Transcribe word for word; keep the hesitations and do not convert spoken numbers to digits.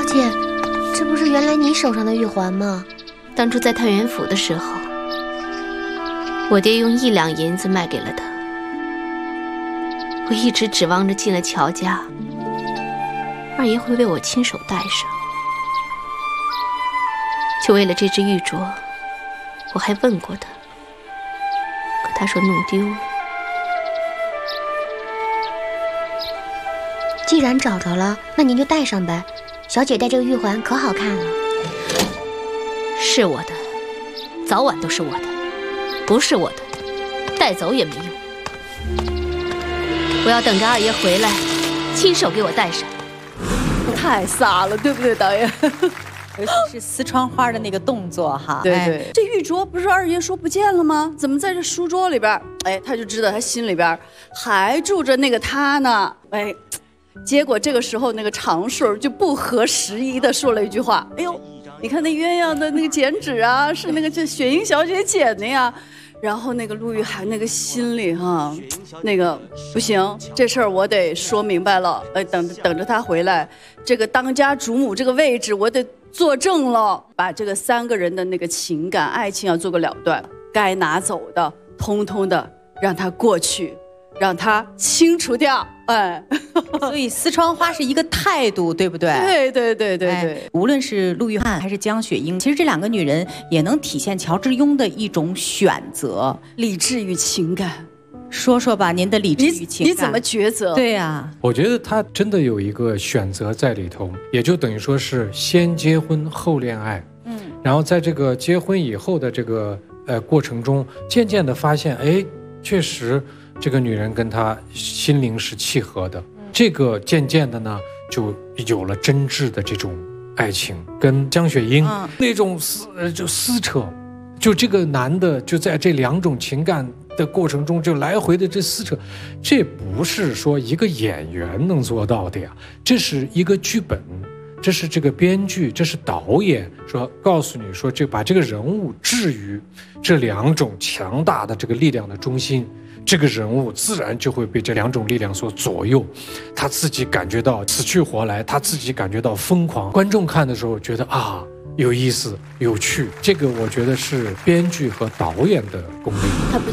姐，这不是原来你手上的玉环吗？ 当初在太原府的时候，我爹用一两银子卖给了他。我一直指望着进了乔家，二爷会为我亲手戴上。就为了这只玉镯，我还问过他，可他说弄丢了。 既然找着了，那您就戴上呗。小姐戴这个玉环可好看了。 是我的，早晚都是我的；不是我的，带走也没用。我要等着二爷回来，亲手给我戴上。 太飒了，对不对，导演？ 尤其是撕窗花的那个动作哈， 对对，哎、这玉镯不是二爷说不见了吗？怎么在这书桌里边？哎，他就知道他心里边还住着那个他呢。哎，结果这个时候那个长顺就不合时宜的说了一句话：“哎呦，你看那鸳鸯的那个剪纸啊，是那个这雪英小姐剪的呀。”然后那个陆玉涵那个心里哈，那个不行，这事儿我得说明白了。呃，等等着他回来，这个当家主母这个位置我得作证了，把这个三个人的那个情感爱情要做个了断，该拿走的通通的让他过去，让他清除掉。哎， 所以撕窗花是一个态度，对不对？ 对对对对对、哎。 无论是陆玉翰还是江雪英，其实这两个女人也能体现乔致庸的一种选择， 理智与情感。 说说吧，您的理智与情感， 你, 你怎么抉择？ 对呀、啊， 我觉得他真的有一个选择在里头，也就等于说是先结婚后恋爱。嗯，然后在这个结婚以后的这个呃过程中，渐渐的发现，哎，确实。这个女人跟他心灵是契合的，这个渐渐的呢，就有了真挚的这种爱情。跟江雪英那种撕就撕扯，就这个男的就在这两种情感的过程中就来回的这撕扯，这不是说一个演员能做到的呀，这是一个剧本，这是这个编剧，这是导演说告诉你说，这把这个人物置于这两种强大的这个力量的中心。这个人物自然就会被这两种力量所左右，他自己感觉到死去活来，他自己感觉到疯狂。观众看的时候觉得啊，有意思、有趣，这个我觉得是编剧和导演的功力。